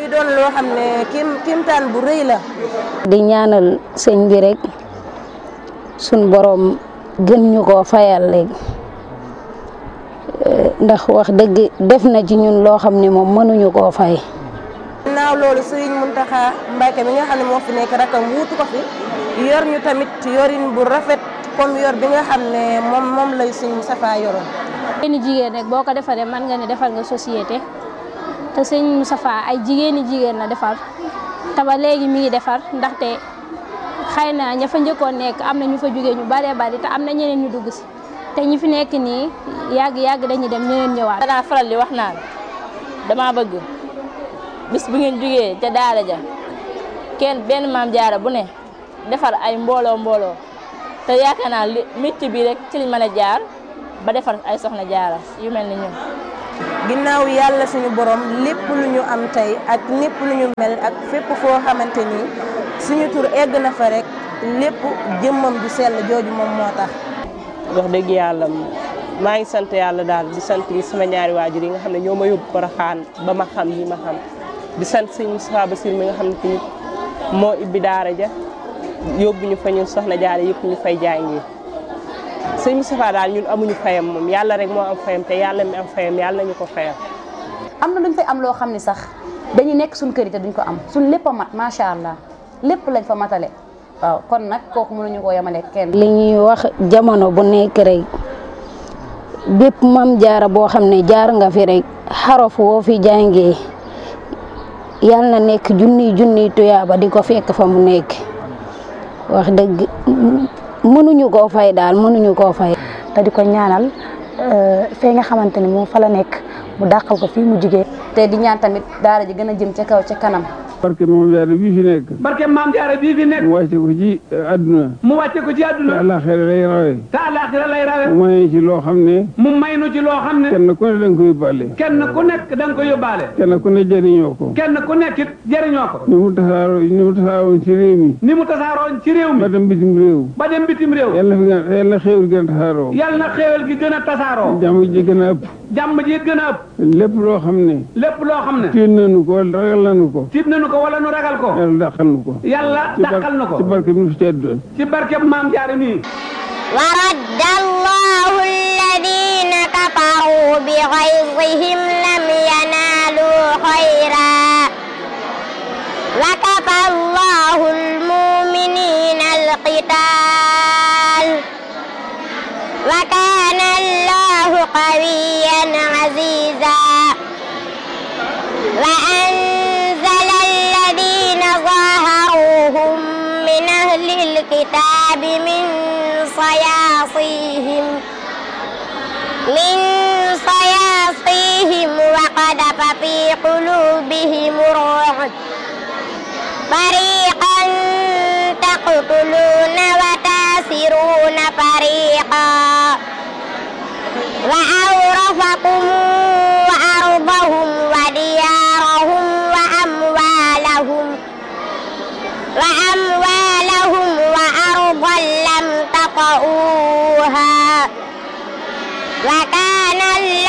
doon loo xam ne kéemtaan bu rëy la. di ñaanal sëñ bi rek suñ borom gën ñu koo fayal léegi ndax wax dëgg def na ci ñun loo xam ne moom mënuñu koo fay. ginnaaw loolu Serigne Mountakha Mbacké mi nga xam ne moo fi nekk rakam wuutu ko fi yor ñu tamit yorin bu rafet comme yor bi nga xam ne moom lay Serigne Moustapha yoroon. jigéeni jigéen rek boo ko defaree mën nga ne defal nga société te Serigne Moustapha ay jigéen la defar te ba léegi mi ngi defar ndaxte xëy na ña fa njëkkoon nekk am na ñu fa jógee ñu baree bari te am na ñeneen ñu dugg si te ñi fi nekk nii yàgg dañuy dem ñeneen ñëwaat. danaa faral di wax naan dama bëgg bis bu ngeen jógee ca daara ja benn maam jaara bu ne defar ay mbooloo te yaakaar naa métier bi rek ci liñ mën a jaar ba defar ay soxna jaara yu mel ni ñun. ginnaaw yàlla suñu borom lépp lu ñu am tey ak lépp lu ñu mel ak fépp foo xamante ni suñu tur egg na fa rek lépp jëmmam ju sell jooju moom moo tax. wax dëgg yàlla maa ngi sant yàlla daal di sant sama ñaari waajur yi nga xam ne ñoo ma yóbbu Porokhane ba ma xam yi ma xam di sant sëñ Moustapha Bassir mi nga xam ne tamit moo ibbi daara ja yóbbu ñu fa ñun soxna jaara yëpp ñu fay jàngi sëñ Moustapha daal ñun amuñu fayam moom yàlla rek moo am fayam te yàlla mi am fayam yàlla nañu ko fayam. am na luñ fay am loo xam ne sax dañuy nekk suñ kër yi te duñ ko am suñ lépp a mat macha allah lépp lañ fa matale waaw kon nag kooku mënuñu koo yemale kenn. li ñuy wax jamono bu nekk rek bépp mam jaara boo xam ne jaar nga fi rek xaraf woo fi jàngee yàlla na nekk junniy tuyaaba di ko fekk fa mu nekk wax dëgg mënuñu koo fay daal mënuñu koo fay. te di ko ñaanal fee nga xamante ne moom fa la nekk mu dàqal ko fii mu jugee. te di ñaan tamit daara ji gën a jëm ca kaw ca kanam. barke maam jaara bii fi nekk. barke maam jaara bii fi nekk. mu wàcce ko ci àdduna. mu wàcce ko ci àdduna. te àllaaxira lay rawe. te àllaaxira lay rawe. mu may ci loo xam ne. mu may nu ci loo xam ne. kenn ku ne da nga ko yóbbaale. kenn ku nekk da nga ko yóbbaale. kenn ku ne jëriñoo ko. kenn ku nekk it jëriñoo ko. ni mu tasaaroon ci réew mi. ni mu tasaaroon ci réew mi. ba dem bitim réew. ba dem bitim réew. yàlla na xéewal gën a tasaaroo. yàlla na xéewal gi gën a tasaaroo. jàmm ji gën a ëpp. jàmm ji gën a ëpp. lépp loo xam ne. lépp loo xam ne. tiit nañu ko wala ragal nañu ko. tiit nañu ko wala nu ragal ko. yàlla dàqal nu ko. yàlla dàqal nu ko. ci barke bi nu fi tedd. ci barke maam jaara nii. wa radda allahu alladina kafaru bi ghayzihim lam yanalu khayra wa kafa allahu almu'minina alqital wa kana allahu qawiyyan aziza wa anzala alladina zaharuhum min ahli alkitabi min صياصيهم وقذف في قلوبهم الرعب فريقا تقتلون وتاسرون فريقا وأورثكم أرضهم وديارهم وأموالهم وأرضا لم تطئوها وكان الله